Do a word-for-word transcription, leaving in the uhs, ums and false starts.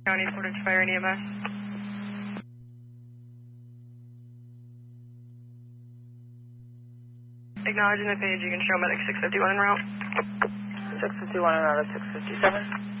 County, Portage Fire and E M S. Acknowledging the page, you can show medic six fifty-one en route. six fifty-one en route, six fifty-seven.